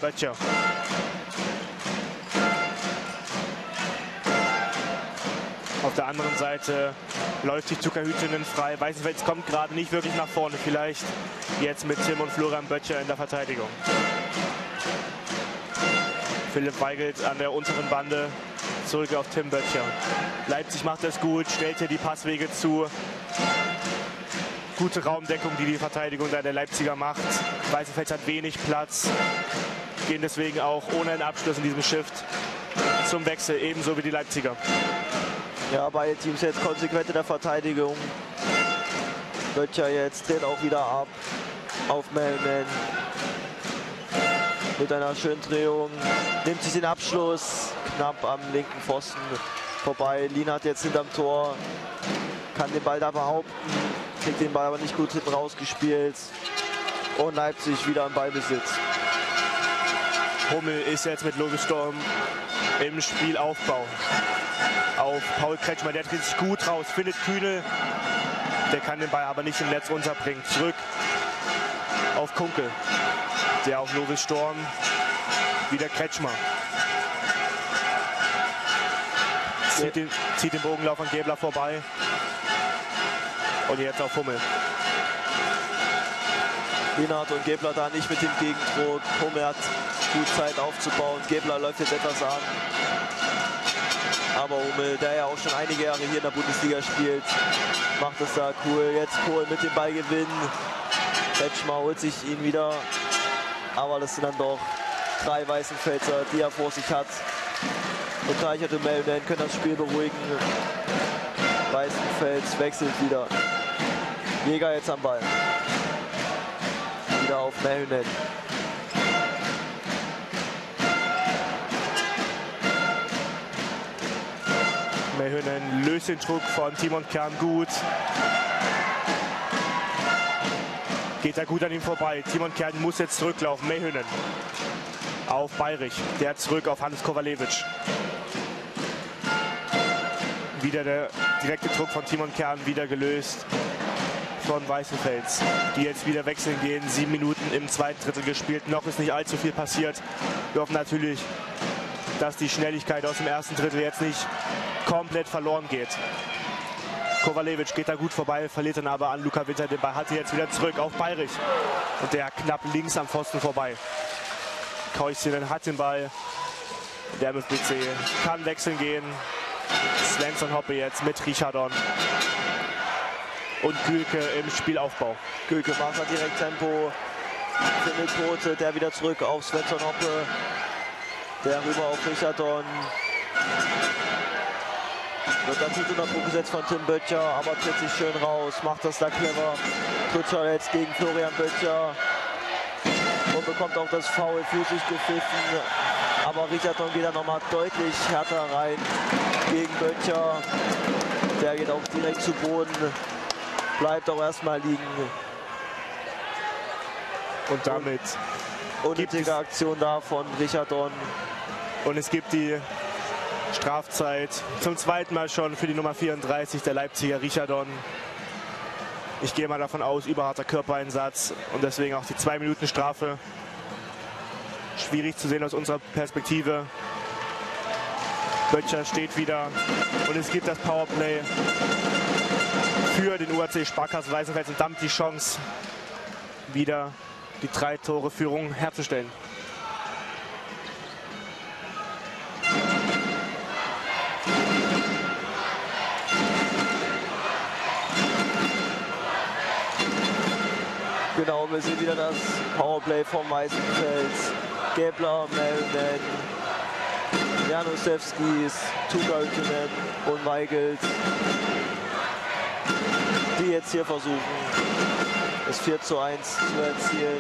Böttcher. Auf der anderen Seite läuft die Zuckerhütinnen frei. Weißenfels kommt gerade nicht wirklich nach vorne. Vielleicht jetzt mit Tim und Florian Böttcher in der Verteidigung. Philipp Weigelt an der unteren Bande. Zurück auf Tim Böttcher. Leipzig macht das gut, stellt hier die Passwege zu. Gute Raumdeckung, die die Verteidigung der Leipziger macht. Weißenfels hat wenig Platz. Gehen deswegen auch ohne einen Abschluss in diesem Shift zum Wechsel, ebenso wie die Leipziger. Ja, beide Teams jetzt konsequent in der Verteidigung. Böttcher jetzt dreht auch wieder ab auf Melman. Mit einer schönen Drehung. Nimmt sich den Abschluss. Knapp am linken Pfosten vorbei. Lienhardt jetzt hinterm Tor. Kann den Ball da behaupten. Kriegt den Ball aber nicht gut hinten rausgespielt. Und Leipzig wieder im Ballbesitz. Hummel ist jetzt mit Lovis Storm im Spielaufbau. Auf Paul Kretschmer, der dreht sich gut raus, findet Kühnel. Der kann den Ball aber nicht im Netz unterbringen. Zurück auf Kunkel. Der auf Lovis Storm. Wieder Kretschmer. Zieht den Bogenlauf an Gebler vorbei. Und jetzt auf Hummel. Lienhardt und Gebler da nicht mit dem Gegendruck. Hummel hat gut Zeit aufzubauen. Gebler läuft jetzt etwas an. Aber Hummel, der ja auch schon einige Jahre hier in der Bundesliga spielt, macht es da cool. Jetzt Kohl mit dem Ballgewinn. Kretschmer holt sich ihn wieder. Aber das sind dann doch 3 Weißenfelser, die er vor sich hat. Und Reichert und Melman können das Spiel beruhigen. Weißenfels wechselt wieder. Jäger jetzt am Ball. Wieder auf Melman. Mehönen löst den Druck von Timon Kern gut. Geht da gut an ihm vorbei. Timon Kern muss jetzt zurücklaufen. Mehönen auf Bayrich. Der zurück auf Hannes Kowalewicz. Wieder der direkte Druck von Timon Kern, wieder gelöst von Weißenfels, die jetzt wieder wechseln gehen. 7 Minuten im zweiten Drittel gespielt. Noch ist nicht allzu viel passiert. Wir hoffen natürlich, dass die Schnelligkeit aus dem ersten Drittel jetzt nicht komplett verloren geht. Kowalewicz geht da gut vorbei, verliert dann aber an Luca Winter den Ball. Hat sie jetzt wieder zurück auf Bayrich. Und der knapp links am Pfosten vorbei. Keuchinen hat den Ball. Der MFBC kann wechseln gehen. Svensson Hoppe jetzt mit Richardon. Und Gülke im Spielaufbau. Gülke macht da direkt Tempo. Findet Bote, der wieder zurück auf Svensson Hoppe. Der rüber auf Richardon. Wird dann unter Druck gesetzt von Tim Böttcher, aber tritt sich schön raus, macht das da clever. Kutscher jetzt gegen Florian Böttcher und bekommt auch das Foul für sich gepfiffen. Aber Richardon geht dann nochmal deutlich härter rein gegen Böttcher. Der geht auch direkt zu Boden, bleibt auch erstmal liegen. Und damit unnötige Aktion da von Richardon. Und es gibt die Strafzeit zum zweiten Mal schon für die Nummer 34, der Leipziger Richardon. Ich gehe mal davon aus, überharter Körpereinsatz und deswegen auch die 2 Minuten Strafe. Schwierig zu sehen aus unserer Perspektive. Böttcher steht wieder und es gibt das Powerplay für den UAC Sparkasse Weißenfels und damit die Chance, wieder die 3-Tore-Führung herzustellen. Genau, wir sehen wieder das Powerplay vom Weißenfels. Gebler, Melman, Janusewskis, Tugalkinen und Weigelt, die jetzt hier versuchen, das 4:1 zu erzielen.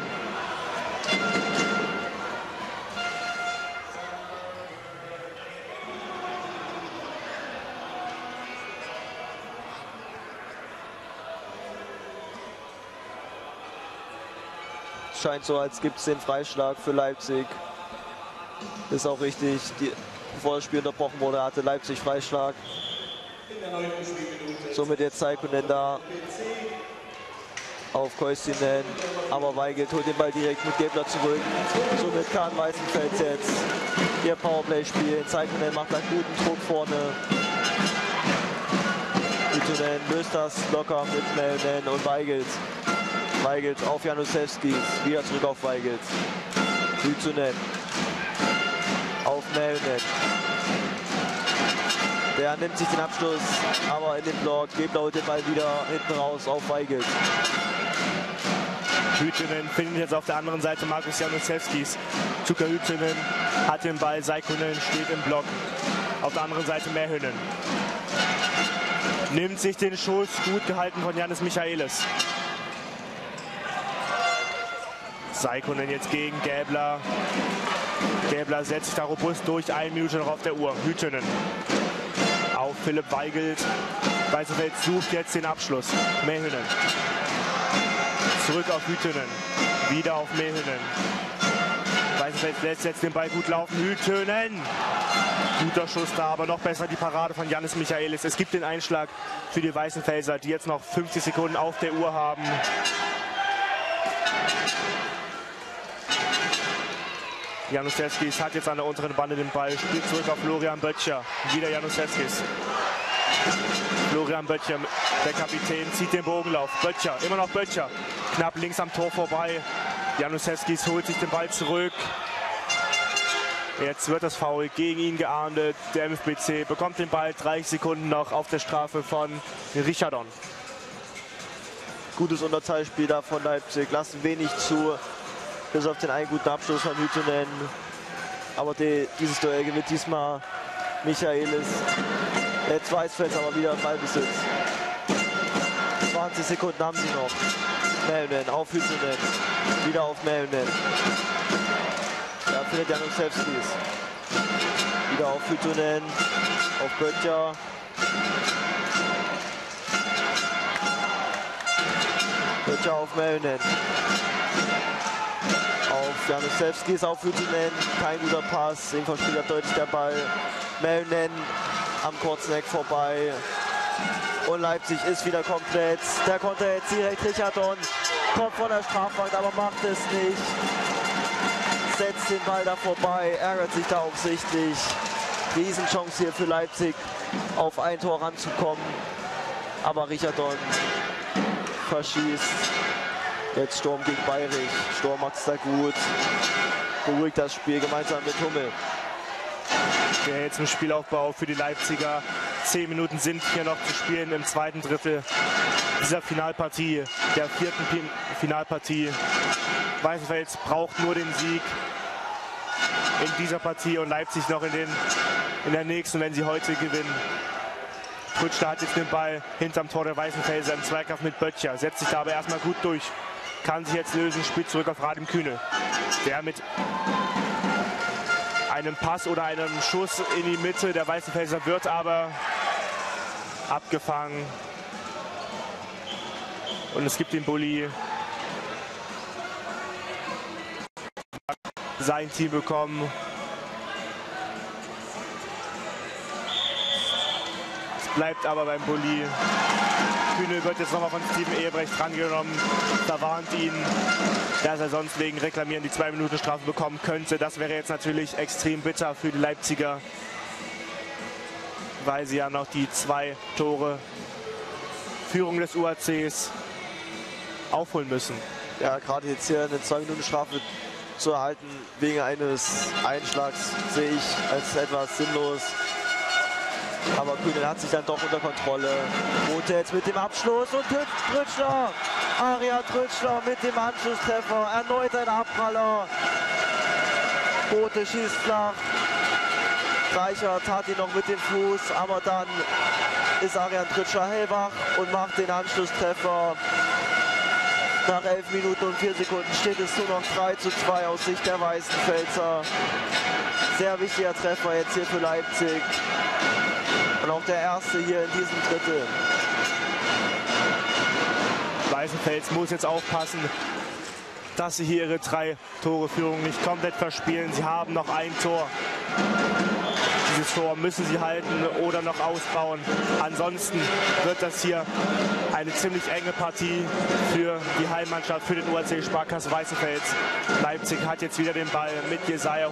Scheint so, als gibt es den Freischlag für Leipzig. Ist auch richtig. Bevor das Spiel unterbrochen wurde, hatte Leipzig Freischlag. Somit jetzt Saikunen da. auf Koistinen, aber Weigelt holt den Ball direkt mit Gebler zurück. Somit kann Weißenfels jetzt ihr Powerplay spielen. Saikonen macht einen guten Druck vorne. Hüttunen löst das locker mit Mellnen und Weigelt. Weigelt auf Janusewskis, wieder zurück auf Weigelt. Hüttunen auf Mellnen. Der nimmt sich den Abschluss, aber in den Block. Gebler holt den Ball wieder hinten raus auf Weigelt. Hüttunen findet jetzt auf der anderen Seite Markus Janusewskis. Tuukka Hüttunen hat den Ball, Saikonen steht im Block. Auf der anderen Seite Mähönen. Nimmt sich den Schuss, gut gehalten von Janis Michaelis. Saikonen jetzt gegen Gäbler. Gäbler setzt sich da robust durch, 1 Minute noch auf der Uhr. Hüttunen auf Philipp Weigelt. Weißenfels sucht jetzt den Abschluss. Mähönen. Zurück auf Hüttunen. Wieder auf Mähönen. Weißenfels lässt jetzt den Ball gut laufen. Hüttunen. Guter Schuss da, aber noch besser die Parade von Janis Michaelis. Es gibt den Einschlag für die Weißenfelser, die jetzt noch 50 Sekunden auf der Uhr haben. Janusewskis hat jetzt an der unteren Bande den Ball, spielt zurück auf Florian Böttcher. Wieder Janusewskis. Florian Böttcher, der Kapitän, zieht den Bogenlauf. Böttcher, immer noch Böttcher. Knapp links am Tor vorbei. Janusewskis holt sich den Ball zurück. Jetzt wird das Foul gegen ihn geahndet. Der MFBC bekommt den Ball, 30 Sekunden noch auf der Strafe von Richardon. Gutes Unterzahlspiel da von Leipzig, lassen wenig zu. Bis auf den einen guten Abschluss von Hüttunen. Aber dieses Duell gewinnt diesmal Michaelis. Jetzt Weißenfels aber wieder im Ballbesitz. 20 Sekunden haben sie noch. Mellnen auf Hüttunen. Wieder auf Mellnen. Da findet Janusewskis. Wieder auf Hüttunen. Auf Böttcher. Böttcher auf Mellnen. Auf Janusewskis, auf Hüttunen, kein guter Pass, irgendwann spielt er deutlich der Ball. Mellnen am kurzen Eck vorbei. Und Leipzig ist wieder komplett. Der Konter jetzt direkt, Richardon kommt von der Strafbank, aber macht es nicht. Setzt den Ball da vorbei, ärgert sich da auch sichtlich. Riesenchance hier für Leipzig, auf ein Tor ranzukommen. Aber Richardon verschießt. Jetzt Sturm gegen Bayrich. Sturm macht es da gut. Beruhigt das Spiel gemeinsam mit Hummel. Der jetzt im Spielaufbau für die Leipziger. 10 Minuten sind hier noch zu spielen im zweiten Drittel dieser Finalpartie, der 4. Finalpartie. Weißenfels braucht nur den Sieg in dieser Partie und Leipzig noch in der nächsten, wenn sie heute gewinnen. Trütschler hat jetzt den Ball hinterm Tor der Weißenfelser im Zweikampf mit Böttcher, setzt sich da aber erstmal gut durch. Kann sich jetzt lösen, spielt zurück auf Radim Kühne, der mit einem Pass oder einem Schuss in die Mitte der Weißenfelser wird aber abgefangen. Und es gibt den Bulli. Sein Team bekommen. Es bleibt aber beim Bulli. Kühne wird jetzt nochmal von Steven Ehebrecht drangenommen. Da warnt ihn, dass er sonst wegen Reklamieren die 2 Minuten Strafe bekommen könnte. Das wäre jetzt natürlich extrem bitter für die Leipziger, weil sie ja noch die 2 Tore Führung des UACs aufholen müssen. Ja, gerade jetzt hier eine 2 Minuten Strafe zu erhalten wegen eines Einschlags sehe ich als etwas sinnlos. Aber Kühne hat sich dann doch unter Kontrolle. Rote jetzt mit dem Abschluss und Trütschler. Arian Trütschler mit dem Anschlusstreffer. Erneut ein Abpraller. Rote schießt flach. Reichert hat ihn noch mit dem Fuß, aber dann ist Arian Trütschler hellwach und macht den Anschlusstreffer. Nach 11 Minuten und 4 Sekunden steht es nur noch 3:2 aus Sicht der Weißenfelser. Sehr wichtiger Treffer jetzt hier für Leipzig. Und auch der erste hier in diesem Drittel. Weißenfels muss jetzt aufpassen, dass sie hier ihre 3-Tore-Führung nicht komplett verspielen. Sie haben noch ein Tor. Dieses Tor müssen sie halten oder noch ausbauen. Ansonsten wird das hier eine ziemlich enge Partie für die Heimmannschaft, für den UAC Sparkasse Weißenfels. Leipzig hat jetzt wieder den Ball mit Jesaja